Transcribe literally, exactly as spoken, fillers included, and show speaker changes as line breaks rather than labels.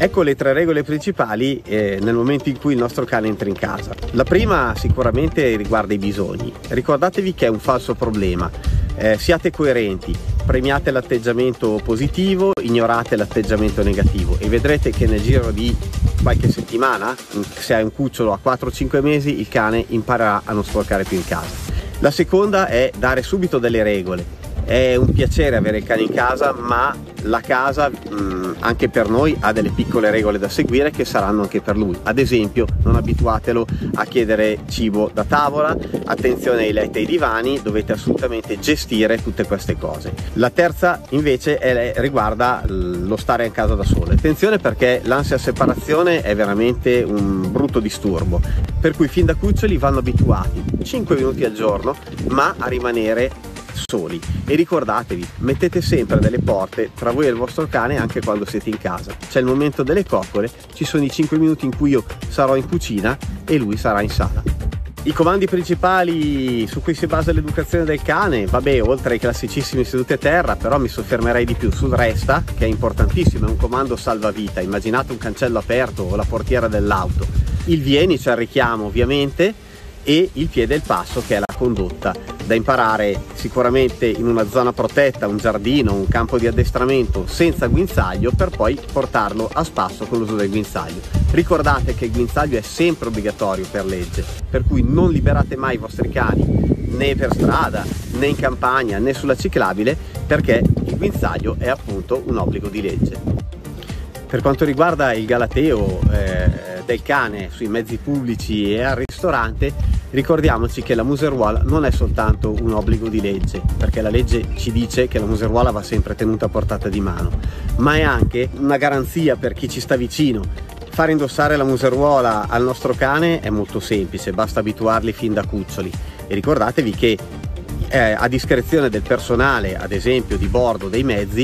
Ecco le tre regole principali eh, nel momento in cui il nostro cane entra in casa. La prima sicuramente riguarda i bisogni. Ricordatevi che è un falso problema, eh, siate coerenti, premiate l'atteggiamento positivo, ignorate l'atteggiamento negativo e vedrete che nel giro di qualche settimana, se hai un cucciolo a quattro cinque mesi, il cane imparerà a non sporcare più in casa. La seconda è dare subito delle regole. È un piacere avere il cane in casa, ma la casa mh, anche per noi ha delle piccole regole da seguire che saranno anche per lui. Ad esempio, non abituatelo a chiedere cibo da tavola, attenzione ai letti e ai divani, dovete assolutamente gestire tutte queste cose. La terza invece è, riguarda lo stare in casa da solo. Attenzione, perché l'ansia separazione è veramente un brutto disturbo, per cui fin da cuccioli vanno abituati cinque minuti al giorno ma a rimanere soli. E ricordatevi, mettete sempre delle porte tra voi e il vostro cane anche quando siete in casa. C'è il momento delle coccole, ci sono i cinque minuti in cui io sarò in cucina e lui sarà in sala. I comandi principali su cui si basa l'educazione del cane, vabbè, oltre ai classicissimi seduti a terra, però mi soffermerei di più sul resta, che è importantissimo, è un comando salvavita. Immaginate un cancello aperto o la portiera dell'auto. Il vieni, cioè il richiamo ovviamente, e il piede e il passo, che è la condotta, da imparare sicuramente in una zona protetta, un giardino, un campo di addestramento senza guinzaglio, per poi portarlo a spasso con l'uso del guinzaglio. Ricordate che il guinzaglio è sempre obbligatorio per legge, per cui non liberate mai i vostri cani né per strada né in campagna né sulla ciclabile, perché il guinzaglio è appunto un obbligo di legge. Per quanto riguarda il galateo eh, del cane sui mezzi pubblici e al ristorante, ricordiamoci che la museruola non è soltanto un obbligo di legge, perché la legge ci dice che la museruola va sempre tenuta a portata di mano, ma è anche una garanzia per chi ci sta vicino. Fare indossare la museruola al nostro cane è molto semplice, basta abituarli fin da cuccioli. E ricordatevi che eh, a discrezione del personale, ad esempio di bordo dei mezzi,